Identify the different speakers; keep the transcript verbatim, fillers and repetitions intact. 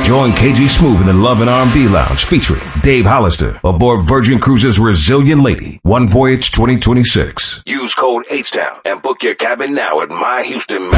Speaker 1: Join K G Smooth in the Love and R and B Lounge featuring Dave Hollister aboard Virgin Cruises Resilient Lady, One Voyage twenty twenty-six. Use code H-Town and book your cabin now at My Houston.